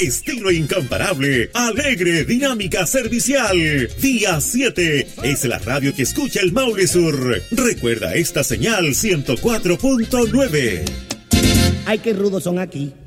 estilo incomparable, alegre, dinámica, servicial. Día 7 es la radio que escucha el Maule Sur. Recuerda esta señal 104.9. Ay, qué rudos son aquí.